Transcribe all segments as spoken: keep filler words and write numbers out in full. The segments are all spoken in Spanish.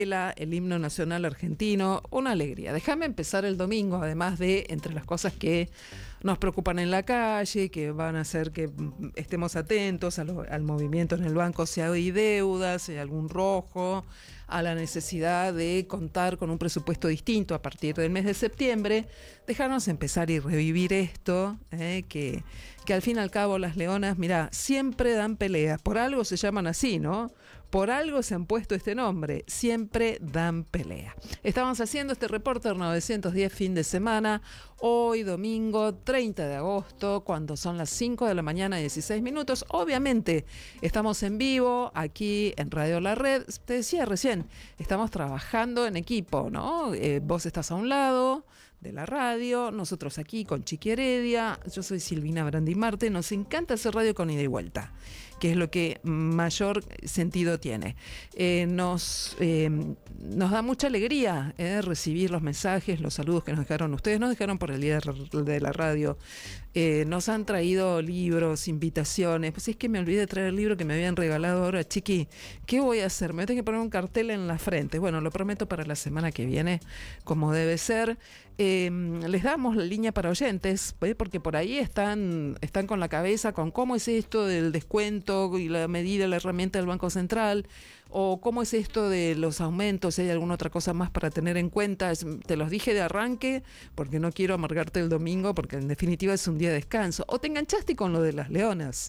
el himno nacional argentino, una alegría. Déjame empezar el domingo, además de entre las cosas que nos preocupan en la calle, que van a hacer que estemos atentos a lo, al movimiento en el banco, si hay deudas, si hay algún rojo, a la necesidad de contar con un presupuesto distinto a partir del mes de septiembre. Dejarnos empezar y revivir esto, eh, que, que al fin y al cabo las leonas, mirá, siempre dan peleas, por algo se llaman así, ¿no? Por algo se han puesto este nombre, siempre dan pelea. Estamos haciendo este Reporter novecientos diez fin de semana, hoy domingo treinta de agosto, cuando son las cinco de la mañana, dieciséis minutos. Obviamente estamos en vivo aquí en Radio La Red. Te decía recién, estamos trabajando en equipo, ¿no? Eh, vos estás a un lado de la radio, nosotros aquí con Chiqui Heredia, yo soy Silvina Brandi Marte, nos encanta hacer radio con ida y vuelta, que es lo que mayor sentido tiene. Eh, nos, eh, nos da mucha alegría eh, recibir los mensajes, los saludos que nos dejaron ustedes, nos dejaron por el día de la radio, eh, nos han traído libros, invitaciones. Pues es que me olvidé de traer el libro que me habían regalado ahora. Chiqui, ¿qué voy a hacer? Me tengo que poner un cartel en la frente. Bueno, lo prometo para la semana que viene, como debe ser. Eh, les damos la línea para oyentes, ¿eh? Porque por ahí están, están con la cabeza con cómo es esto del descuento y la medida, la herramienta del Banco Central, o cómo es esto de los aumentos, si hay alguna otra cosa más para tener en cuenta. Es, te los dije de arranque porque no quiero amargarte el domingo, porque en definitiva es un día de descanso. O te enganchaste con lo de las leonas,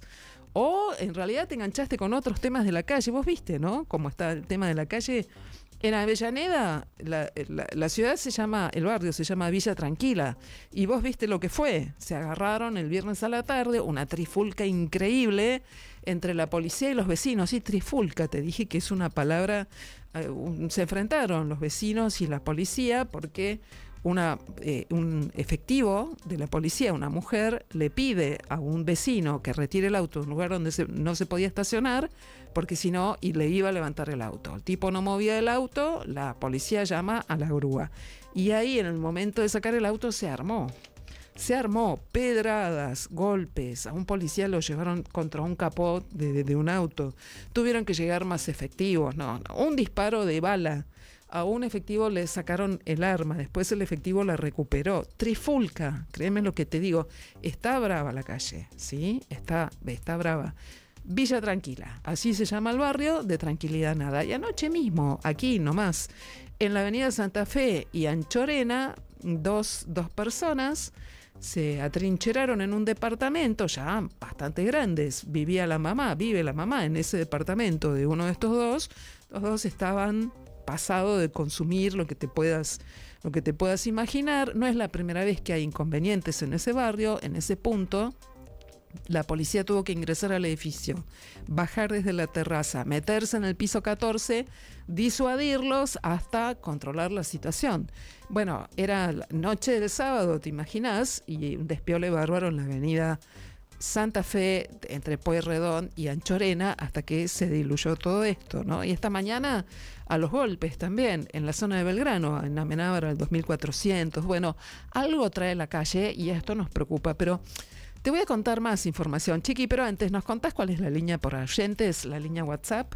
o en realidad te enganchaste con otros temas de la calle. Vos viste, ¿no? Cómo está el tema de la calle. En Avellaneda, la, la, la ciudad se llama, el barrio se llama Villa Tranquila, y vos viste lo que fue. Se agarraron el viernes a la tarde, una trifulca increíble entre la policía y los vecinos. Sí, trifulca, te dije que es una palabra. Eh, un, se enfrentaron los vecinos y la policía porque una, eh, un efectivo de la policía, una mujer, le pide a un vecino que retire el auto de un lugar donde se, no se podía estacionar, porque si no, y le iba a levantar el auto. El tipo no movía el auto, la policía llama a la grúa. Y ahí, en el momento de sacar el auto, se armó. Se armó, pedradas, golpes. A un policía lo llevaron contra un capó de, de, de un auto. Tuvieron que llegar más efectivos. No, no, un disparo de bala. A un efectivo le sacaron el arma, después el efectivo la recuperó. Trifulca, créeme lo que te digo. Está brava la calle, ¿sí? Está, está brava. Villa Tranquila, así se llama el barrio, de tranquilidad nada. Y anoche mismo, aquí nomás, en la avenida Santa Fe y Anchorena, dos, dos personas se atrincheraron en un departamento ya bastante grandes. Vivía la mamá, vive la mamá en ese departamento de uno de estos dos. Los dos estaban pasado de consumir lo que te puedas lo que te puedas imaginar. No es la primera vez que hay inconvenientes en ese barrio, en ese punto. La policía tuvo que ingresar al edificio, bajar desde la terraza, meterse en el piso catorce, disuadirlos hasta controlar la situación. Bueno, era la noche del sábado, ¿te imaginas? Y un despiole bárbaro en la avenida Santa Fe, entre Pueyrredón y Anchorena, hasta que se diluyó todo esto, ¿no? Y esta mañana a los golpes también, en la zona de Belgrano, en Amenábar, al dos mil cuatrocientos. Bueno, algo trae la calle y esto nos preocupa, pero te voy a contar más información, Chiqui, pero antes, ¿nos contás cuál es la línea por oyentes, la línea WhatsApp?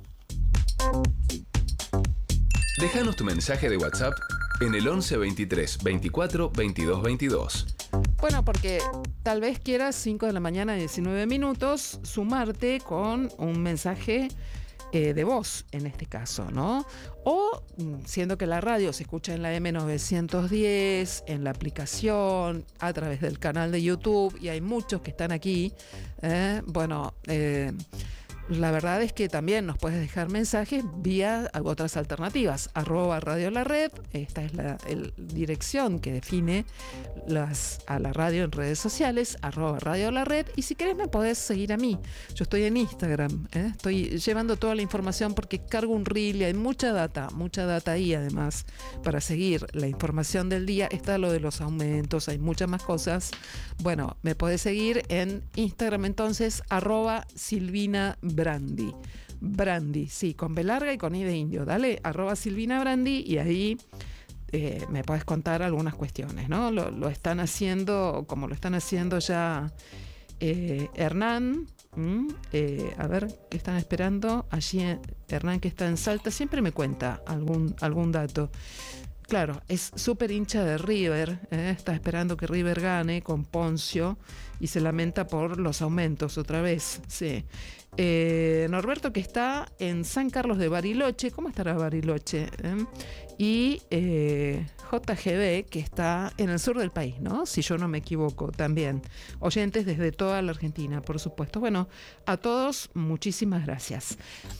Déjanos tu mensaje de WhatsApp en el once veintitrés veinticuatro veintidós veintidós. Bueno, porque tal vez quieras cinco de la mañana, diecinueve minutos, sumarte con un mensaje eh, de voz, en este caso, ¿no? O, siendo que la radio se escucha en la eme novecientos diez, en la aplicación, a través del canal de YouTube, y hay muchos que están aquí, eh, bueno, eh, la verdad es que también nos puedes dejar mensajes vía otras alternativas, arroba Radio La Red. Esta es la el, dirección que define las, a la radio en redes sociales, arroba Radio La Red. Y si querés me podés seguir a mí. Yo estoy en Instagram, ¿eh? Estoy llevando toda la información porque cargo un reel y hay mucha data, mucha data ahí además para seguir la información del día. Está lo de los aumentos, hay muchas más cosas. Bueno, me podés seguir en Instagram entonces, arroba Silvina Brandi. Brandi, sí, con B larga y con I de indio. Dale, arroba Silvina Brandi, y ahí eh, me podés contar algunas cuestiones, ¿no? Lo, lo están haciendo, como lo están haciendo ya eh, Hernán, ¿Mm? Eh, a ver, ¿qué están esperando? Allí Hernán, que está en Salta, siempre me cuenta algún, algún dato. Claro, es súper hincha de River, ¿eh? Está esperando que River gane con Poncio y se lamenta por los aumentos otra vez. Sí. Eh, Norberto, que está en San Carlos de Bariloche, ¿cómo estará Bariloche? ¿Eh? Y eh, J G B, que está en el sur del país, ¿no? Si yo no me equivoco, también. Oyentes desde toda la Argentina, por supuesto. Bueno, a todos, muchísimas gracias.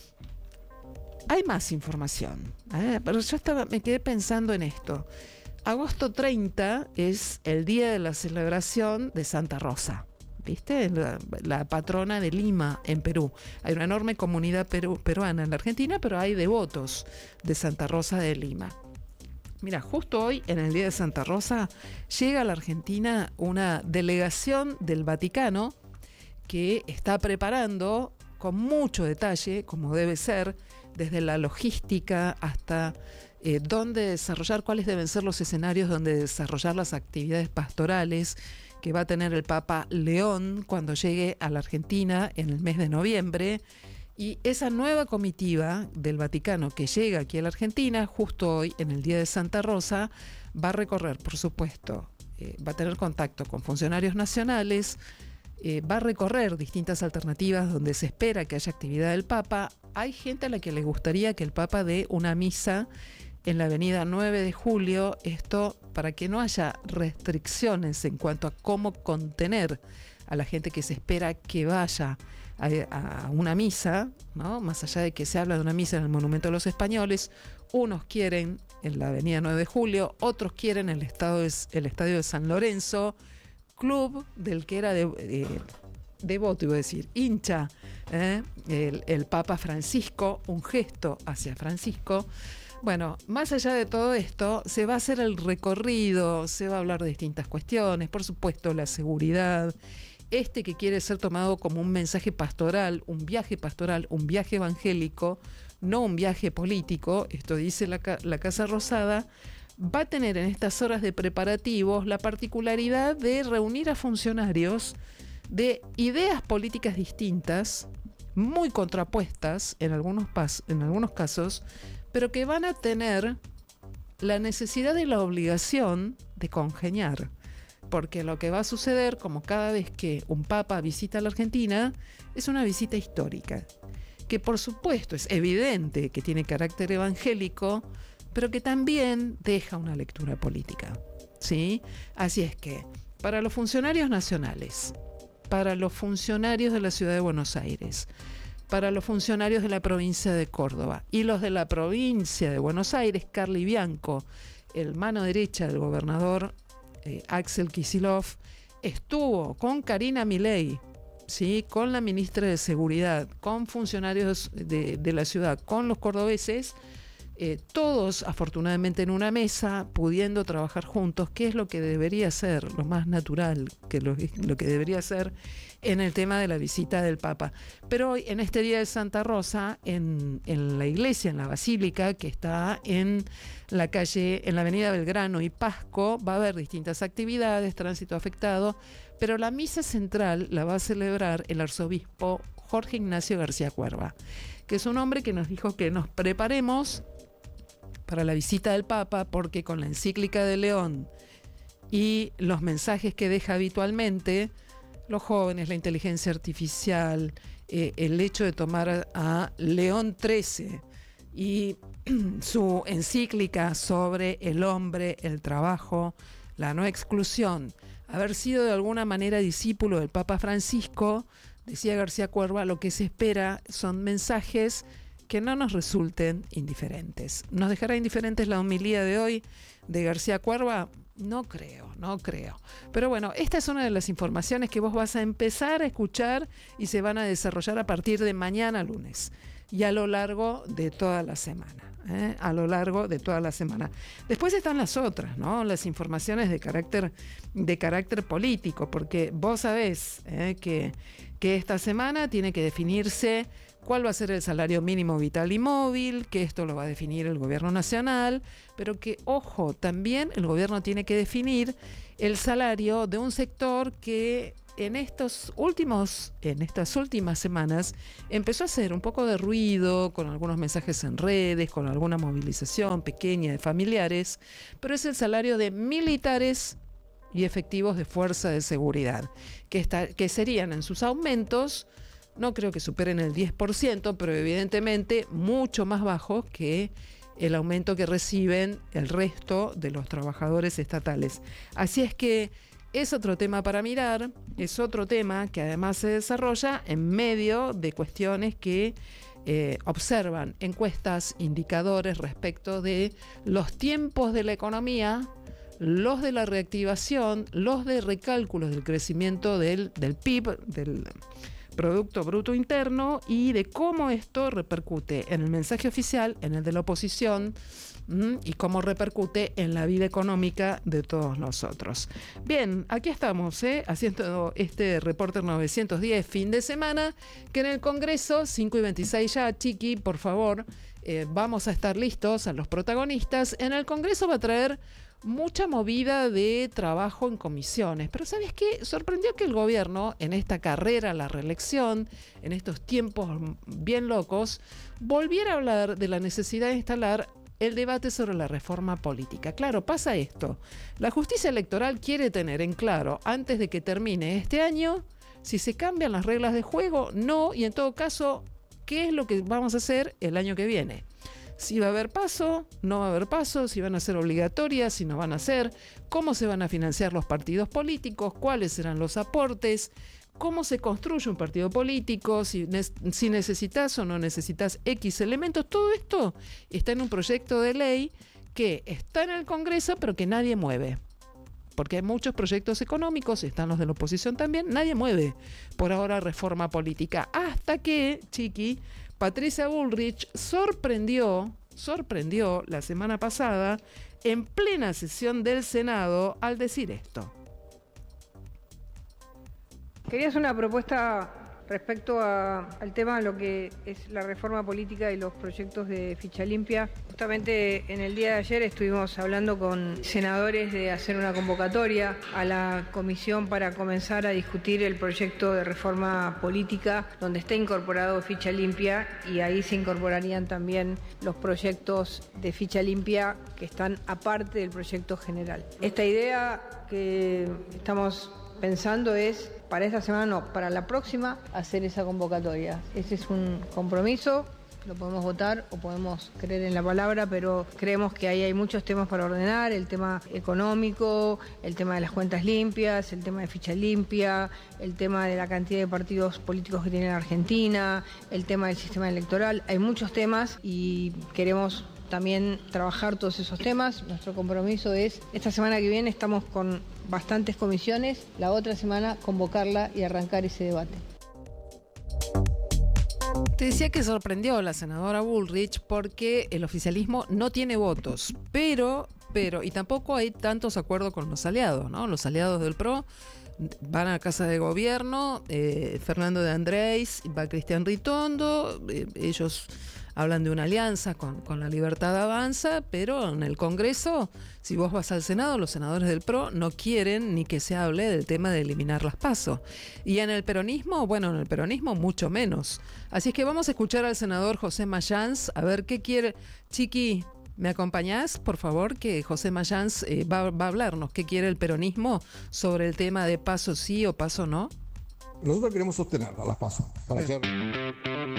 Hay más información, ¿eh? Pero yo estaba, me quedé pensando en esto. Agosto treinta es el día de la celebración de Santa Rosa, ¿viste? La, la patrona de Lima, en Perú. Hay una enorme comunidad peru, peruana en la Argentina, pero hay devotos de Santa Rosa de Lima. Mira, justo hoy, en el día de Santa Rosa, llega a la Argentina una delegación del Vaticano que está preparando con mucho detalle, como debe ser, desde la logística hasta eh, dónde desarrollar, cuáles deben ser los escenarios donde desarrollar las actividades pastorales que va a tener el Papa León cuando llegue a la Argentina en el mes de noviembre. Y esa nueva comitiva del Vaticano que llega aquí a la Argentina, justo hoy, en el Día de Santa Rosa, va a recorrer, por supuesto, eh, va a tener contacto con funcionarios nacionales, Eh, va a recorrer distintas alternativas donde se espera que haya actividad del Papa. Hay gente a la que le gustaría que el Papa dé una misa en la avenida nueve de julio, esto para que no haya restricciones en cuanto a cómo contener a la gente que se espera que vaya a, a una misa, ¿no? Más allá de que se habla de una misa en el Monumento de los Españoles, unos quieren en la avenida nueve de julio, otros quieren el, estado de, el estadio de San Lorenzo, club del que era de, de, devoto, iba a decir, hincha, ¿eh? el, el Papa Francisco, un gesto hacia Francisco. Bueno, más allá de todo esto, se va a hacer el recorrido, se va a hablar de distintas cuestiones, por supuesto la seguridad, este que quiere ser tomado como un mensaje pastoral, un viaje pastoral, un viaje evangélico, no un viaje político, esto dice la, la Casa Rosada, va a tener en estas horas de preparativos la particularidad de reunir a funcionarios de ideas políticas distintas, muy contrapuestas en algunos, pas- en algunos casos, pero que van a tener la necesidad y la obligación de congeniar. Porque lo que va a suceder, como cada vez que un papa visita la Argentina, es una visita histórica, que por supuesto es evidente que tiene carácter evangélico, pero que también deja una lectura política, ¿sí? Así es que, para los funcionarios nacionales, para los funcionarios de la Ciudad de Buenos Aires, para los funcionarios de la provincia de Córdoba y los de la provincia de Buenos Aires, Carly Bianco, el mano derecha del gobernador eh, Axel Kicillof, estuvo con Karina Milei, ¿sí? Con la ministra de Seguridad, con funcionarios de, de la ciudad, con los cordobeses, Eh, todos afortunadamente en una mesa, pudiendo trabajar juntos, que es lo que debería ser, lo más natural, que lo, lo que debería ser en el tema de la visita del Papa. Pero hoy, en este día de Santa Rosa, en, en la iglesia, en la basílica, que está en la calle, en la avenida Belgrano y Pasco, va a haber distintas actividades, tránsito afectado, pero la misa central la va a celebrar el arzobispo Jorge Ignacio García Cuerva, que es un hombre que nos dijo que nos preparemos para la visita del Papa, porque con la encíclica de León y los mensajes que deja habitualmente, los jóvenes, la inteligencia artificial, eh, el hecho de tomar a, a León trece y su encíclica sobre el hombre, el trabajo, la no exclusión, haber sido de alguna manera discípulo del Papa Francisco, decía García Cuerva, lo que se espera son mensajes que no nos resulten indiferentes. ¿Nos dejará indiferentes la homilía de hoy de García Cuerva? No creo, no creo. Pero bueno, esta es una de las informaciones que vos vas a empezar a escuchar y se van a desarrollar a partir de mañana lunes y a lo largo de toda la semana. ¿eh? A lo largo de toda la semana. Después están las otras, ¿no? Las informaciones de carácter, de carácter político, porque vos sabés ¿eh? que, que esta semana tiene que definirse cuál va a ser el salario mínimo vital y móvil, que esto lo va a definir el gobierno nacional, pero que, ojo, también el gobierno tiene que definir el salario de un sector que en estos últimos, en estas últimas semanas empezó a hacer un poco de ruido con algunos mensajes en redes, con alguna movilización pequeña de familiares, pero es el salario de militares y efectivos de fuerza de seguridad, que, está, que serían en sus aumentos, no creo que superen el diez por ciento, pero evidentemente mucho más bajos que el aumento que reciben el resto de los trabajadores estatales. Así es que es otro tema para mirar, es otro tema que además se desarrolla en medio de cuestiones que eh, observan encuestas, indicadores respecto de los tiempos de la economía, los de la reactivación, los de recálculos del crecimiento del, del P I B, del Producto Bruto Interno, y de cómo esto repercute en el mensaje oficial, en el de la oposición, y cómo repercute en la vida económica de todos nosotros. Bien, aquí estamos, ¿eh? haciendo este Reporter novecientos diez fin de semana, que en el Congreso, cinco y veintiséis ya, Chiqui, por favor, eh, vamos a estar listos a los protagonistas. En el Congreso va a traer mucha movida de trabajo en comisiones, pero ¿sabes qué? Sorprendió que el gobierno, en esta carrera a la reelección, en estos tiempos bien locos, volviera a hablar de la necesidad de instalar el debate sobre la reforma política. Claro, pasa esto. La justicia electoral quiere tener en claro, antes de que termine este año, si se cambian las reglas de juego, no, y en todo caso, qué es lo que vamos a hacer el año que viene. Si va a haber paso, no va a haber paso, si van a ser obligatorias, si no van a ser, cómo se van a financiar los partidos políticos, cuáles serán los aportes, cómo se construye un partido político, si, ne- si necesitas o no necesitas X elementos. Todo esto está en un proyecto de ley que está en el Congreso, pero que nadie mueve. Porque hay muchos proyectos económicos, están los de la oposición también, nadie mueve por ahora reforma política. Hasta que, Chiqui, Patricia Bullrich sorprendió, sorprendió la semana pasada en plena sesión del Senado al decir esto. Quería hacer una propuesta respecto a, al tema de lo que es la reforma política y los proyectos de ficha limpia. Justamente en el día de ayer estuvimos hablando con senadores de hacer una convocatoria a la comisión para comenzar a discutir el proyecto de reforma política donde está incorporado ficha limpia, y ahí se incorporarían también los proyectos de ficha limpia que están aparte del proyecto general. Esta idea que estamos pensando es, para esta semana no, para la próxima, hacer esa convocatoria. Ese es un compromiso, lo podemos votar o podemos creer en la palabra, pero creemos que ahí hay muchos temas para ordenar: el tema económico, el tema de las cuentas limpias, el tema de ficha limpia, el tema de la cantidad de partidos políticos que tiene la Argentina, el tema del sistema electoral. Hay muchos temas y queremos también trabajar todos esos temas. Nuestro compromiso es, esta semana que viene estamos con bastantes comisiones, la otra semana convocarla y arrancar ese debate. Te decía que sorprendió a la senadora Bullrich porque el oficialismo no tiene votos, pero, pero, y tampoco hay tantos acuerdos con los aliados, ¿no? Los aliados del P R O van a Casa de Gobierno, eh, Fernando de Andrés, va Cristian Ritondo, eh, ellos hablan de una alianza con, con la Libertad Avanza, pero en el Congreso, si vos vas al Senado, los senadores del P R O no quieren ni que se hable del tema de eliminar las PASO. Y en el peronismo, bueno, en el peronismo mucho menos. Así es que vamos a escuchar al senador José Mayans, a ver qué quiere. Chiqui, ¿me acompañás, por favor? Que José Mayans eh, va, va a hablarnos qué quiere el peronismo sobre el tema de PASO sí o PASO no. Nosotros queremos sostener a las PASO para que